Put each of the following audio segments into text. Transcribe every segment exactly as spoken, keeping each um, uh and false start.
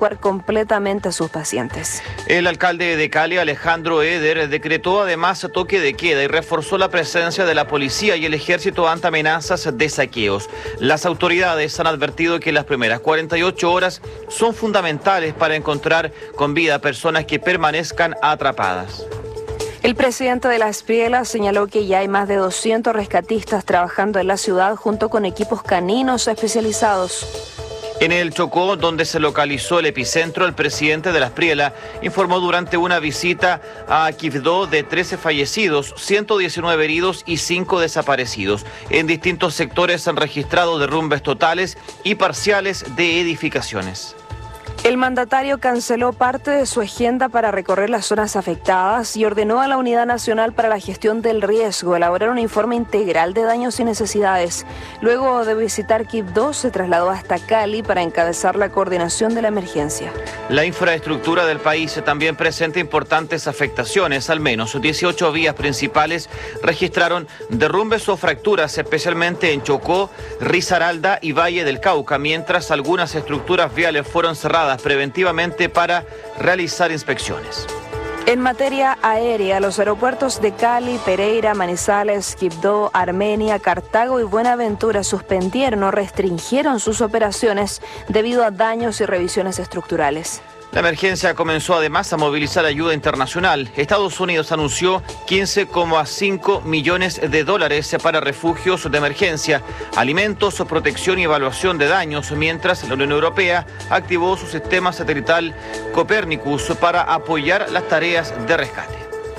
evacuar completamente a sus pacientes. El alcalde de Cali, Alejandro Eder, decretó además toque de queda y reforzó la presencia de la policía y el ejército ante amenazas de saqueos. Las autoridades han advertido que las primeras cuarenta y ocho horas son fundamentales para encontrar con vida a personas que permanezcan atrapadas. El presidente de la Espriela señaló que ya hay más de doscientos rescatistas trabajando en la ciudad junto con equipos caninos especializados. En el Chocó, donde se localizó el epicentro, el presidente de la Espriela informó durante una visita a Quibdó de trece fallecidos, ciento diecinueve heridos y cinco desaparecidos. En distintos sectores se han registrado derrumbes totales y parciales de edificaciones. El mandatario canceló parte de su agenda para recorrer las zonas afectadas y ordenó a la Unidad Nacional para la Gestión del Riesgo elaborar un informe integral de daños y necesidades. Luego de visitar Quibdó, se trasladó hasta Cali para encabezar la coordinación de la emergencia. La infraestructura del país también presenta importantes afectaciones. Al menos dieciocho vías principales registraron derrumbes o fracturas, especialmente en Chocó, Risaralda y Valle del Cauca, mientras algunas estructuras viales fueron cerradas preventivamente para realizar inspecciones. En materia aérea, los aeropuertos de Cali, Pereira, Manizales, Quibdó, Armenia, Cartago y Buenaventura suspendieron o restringieron sus operaciones debido a daños y revisiones estructurales. La emergencia comenzó además a movilizar ayuda internacional. Estados Unidos anunció quince coma cinco millones de dólares para refugios de emergencia, alimentos, protección y evaluación de daños, mientras la Unión Europea activó su sistema satelital Copernicus para apoyar las tareas de rescate.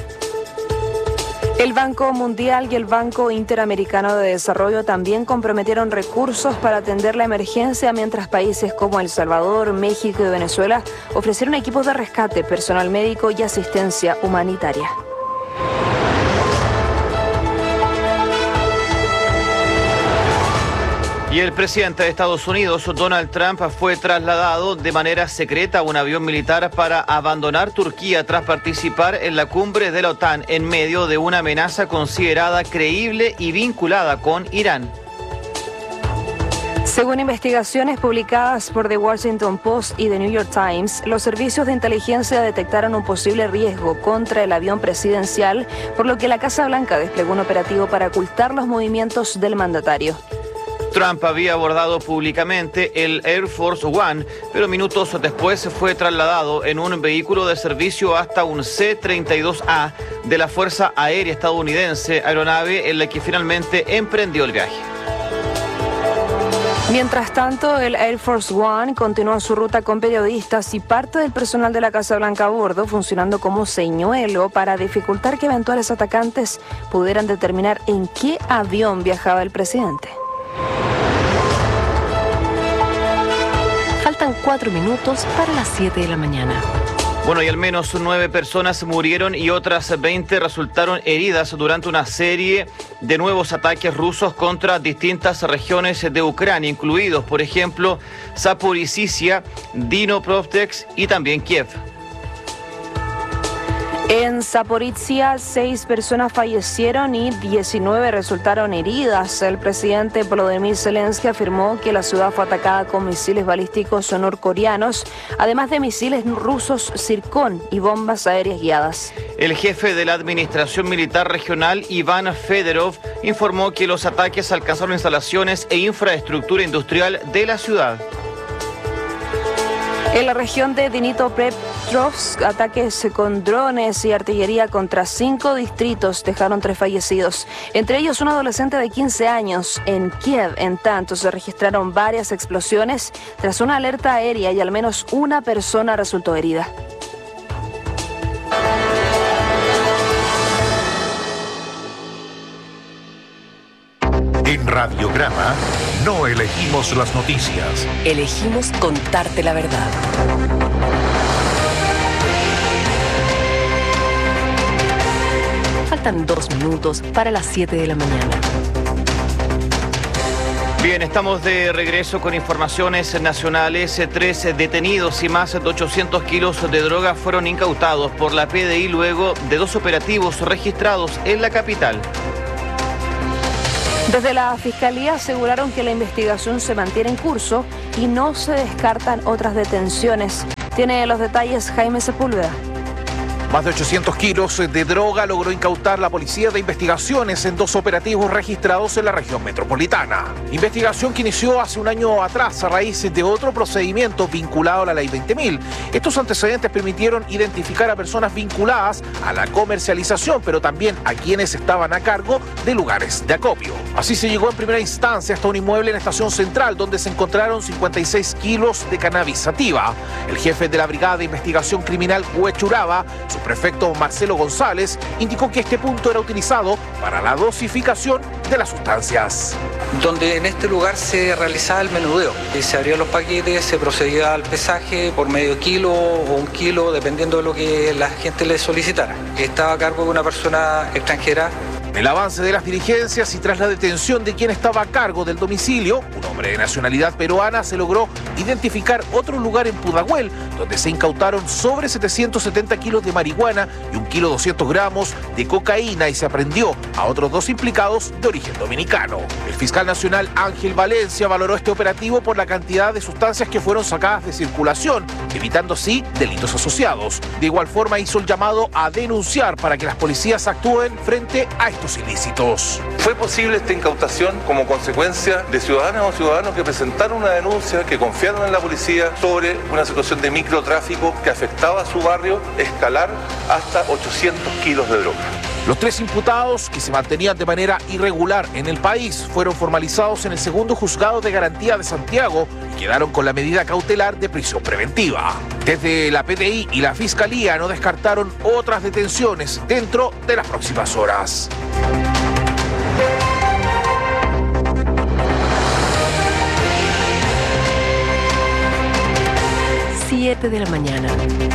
El Banco Mundial y el Banco Interamericano de Desarrollo también comprometieron recursos para atender la emergencia, mientras países como El Salvador, México y Venezuela ofrecieron equipos de rescate, personal médico y asistencia humanitaria. Y el presidente de Estados Unidos, Donald Trump, fue trasladado de manera secreta a un avión militar para abandonar Turquía tras participar en la cumbre de la OTAN en medio de una amenaza considerada creíble y vinculada con Irán. Según investigaciones publicadas por The Washington Post y The New York Times, los servicios de inteligencia detectaron un posible riesgo contra el avión presidencial, por lo que la Casa Blanca desplegó un operativo para ocultar los movimientos del mandatario. Trump había abordado públicamente el Air Force One, pero minutos después fue trasladado en un vehículo de servicio hasta un C treinta y dos A de la Fuerza Aérea Estadounidense, aeronave en la que finalmente emprendió el viaje. Mientras tanto, el Air Force One continuó su ruta con periodistas y parte del personal de la Casa Blanca a bordo, funcionando como señuelo para dificultar que eventuales atacantes pudieran determinar en qué avión viajaba el presidente. Faltan cuatro minutos para las siete de la mañana. Bueno, y al menos nueve personas murieron y otras veinte resultaron heridas durante una serie de nuevos ataques rusos contra distintas regiones de Ucrania, incluidos, por ejemplo, Zaporizhzhia, Dnipropetrovsk y también Kiev. En Zaporizhzhia, seis personas fallecieron y diecinueve resultaron heridas. El presidente Volodymyr Zelensky afirmó que la ciudad fue atacada con misiles balísticos norcoreanos, además de misiles rusos Zircon y bombas aéreas guiadas. El jefe de la Administración Militar Regional, Iván Fedorov, informó que los ataques alcanzaron instalaciones e infraestructura industrial de la ciudad. En la región de Dnipropetrovsk, ataques con drones y artillería contra cinco distritos dejaron tres fallecidos, entre ellos un adolescente de quince años. En Kiev, en tanto, se registraron varias explosiones tras una alerta aérea y al menos una persona resultó herida. En Radiograma no elegimos las noticias. Elegimos contarte la verdad. Faltan dos minutos para las siete de la mañana. Bien, estamos de regreso con informaciones nacionales. Tres detenidos y más de ochocientos kilos de droga fueron incautados por la P D I luego de dos operativos registrados en la capital. Desde la Fiscalía aseguraron que la investigación se mantiene en curso y no se descartan otras detenciones. Tiene los detalles Jaime Sepúlveda. Más de ochocientos kilos de droga logró incautar la Policía de Investigaciones en dos operativos registrados en la región metropolitana. Investigación que inició hace un año atrás a raíz de otro procedimiento vinculado a la Ley veinte mil. Estos antecedentes permitieron identificar a personas vinculadas a la comercialización, pero también a quienes estaban a cargo de lugares de acopio. Así se llegó en primera instancia hasta un inmueble en Estación Central, donde se encontraron cincuenta y seis kilos de cannabis sativa. El jefe de la Brigada de Investigación Criminal Huechuraba, su prefecto Marcelo González, indicó que este punto era utilizado para la dosificación de las sustancias. Donde en este lugar se realizaba el menudeo. Se abrían los paquetes, se procedía al pesaje por medio kilo o un kilo, dependiendo de lo que la gente le solicitara. Estaba a cargo de una persona extranjera. El avance de las diligencias y tras la detención de quien estaba a cargo del domicilio, un hombre de nacionalidad peruana, se logró identificar otro lugar en Pudahuel, donde se incautaron sobre setecientos setenta kilos de marihuana y un kilo doscientos gramos de cocaína, y se aprehendió a otros dos implicados de origen dominicano. El fiscal nacional Ángel Valencia valoró este operativo por la cantidad de sustancias que fueron sacadas de circulación, evitando así delitos asociados. De igual forma hizo el llamado a denunciar para que las policías actúen frente a estos ilícitos. Fue posible esta incautación como consecuencia de ciudadanas o ciudadanos que presentaron una denuncia, que confiaron en la policía sobre una situación de microtráfico que afectaba a su barrio, escalar hasta ochocientos kilos de droga. Los tres imputados, que se mantenían de manera irregular en el país, fueron formalizados en el segundo juzgado de garantía de Santiago y quedaron con la medida cautelar de prisión preventiva. Desde la P D I y la Fiscalía no descartaron otras detenciones dentro de las próximas horas. siete de la mañana.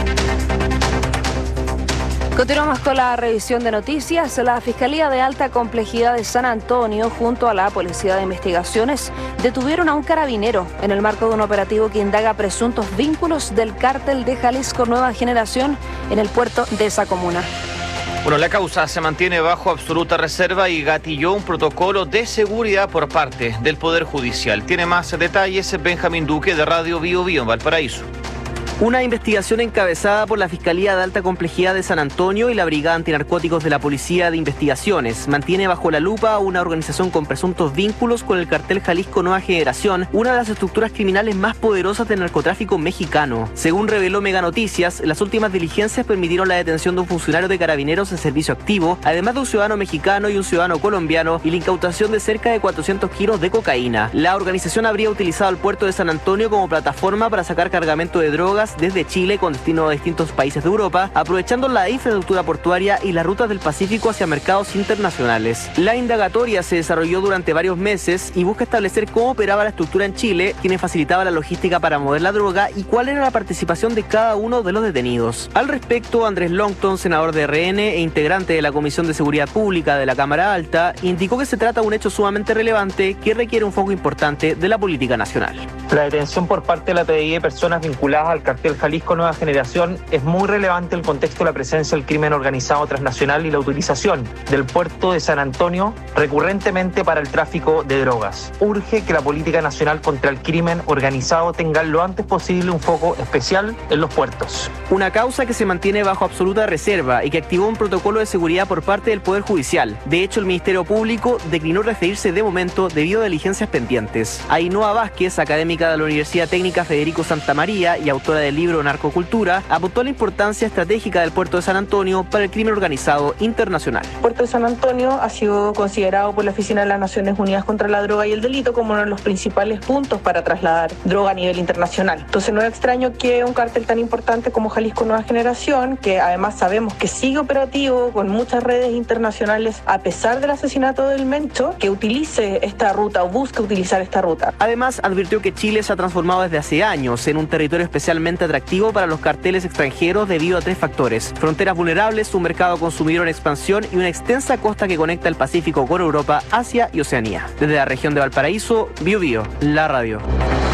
Continuamos con la revisión de noticias. La Fiscalía de Alta Complejidad de San Antonio, junto a la Policía de Investigaciones, detuvieron a un carabinero en el marco de un operativo que indaga presuntos vínculos del cártel de Jalisco Nueva Generación en el puerto de esa comuna. Bueno, la causa se mantiene bajo absoluta reserva y gatilló un protocolo de seguridad por parte del Poder Judicial. Tiene más detalles Benjamín Duque, de Radio Bio Bio en Valparaíso. Una investigación encabezada por la Fiscalía de Alta Complejidad de San Antonio y la Brigada Antinarcóticos de la Policía de Investigaciones mantiene bajo la lupa a una organización con presuntos vínculos con el cartel Jalisco Nueva Generación, una de las estructuras criminales más poderosas del narcotráfico mexicano. Según reveló Mega Noticias, las últimas diligencias permitieron la detención de un funcionario de Carabineros en servicio activo, además de un ciudadano mexicano y un ciudadano colombiano, y la incautación de cerca de cuatrocientos kilos de cocaína. La organización habría utilizado el puerto de San Antonio como plataforma para sacar cargamento de drogas desde Chile con destino a distintos países de Europa, aprovechando la infraestructura portuaria y las rutas del Pacífico hacia mercados internacionales. La indagatoria se desarrolló durante varios meses y busca establecer cómo operaba la estructura en Chile, quiénes facilitaba la logística para mover la droga y cuál era la participación de cada uno de los detenidos. Al respecto, Andrés Longton, senador de R N e integrante de la Comisión de Seguridad Pública de la Cámara Alta, indicó que se trata de un hecho sumamente relevante que requiere un foco importante de la política nacional. La detención por parte de la P D I de personas vinculadas al cartel Jalisco Nueva Generación es muy relevante en el contexto de la presencia del crimen organizado transnacional y la utilización del puerto de San Antonio recurrentemente para el tráfico de drogas. Urge que la política nacional contra el crimen organizado tenga lo antes posible un foco especial en los puertos. Una causa que se mantiene bajo absoluta reserva y que activó un protocolo de seguridad por parte del Poder Judicial. De hecho, el Ministerio Público declinó referirse de momento debido a diligencias pendientes. Ainhoa Vázquez, académica de la Universidad Técnica Federico Santa María y autora del libro Narcocultura, apuntó a la importancia estratégica del puerto de San Antonio para el crimen organizado internacional. El puerto de San Antonio ha sido considerado por la Oficina de las Naciones Unidas contra la Droga y el Delito como uno de los principales puntos para trasladar droga a nivel internacional. Entonces no es extraño que un cártel tan importante como Jalisco Nueva Generación, que además sabemos que sigue operativo con muchas redes internacionales a pesar del asesinato del Mencho, que utilice esta ruta o busque utilizar esta ruta. Además, advirtió que Chile se ha transformado desde hace años en un territorio especialmente atractivo para los carteles extranjeros debido a tres factores: fronteras vulnerables, un mercado consumidor en expansión y una extensa costa que conecta el Pacífico con Europa, Asia y Oceanía. Desde la región de Valparaíso, Bio Bio, la radio.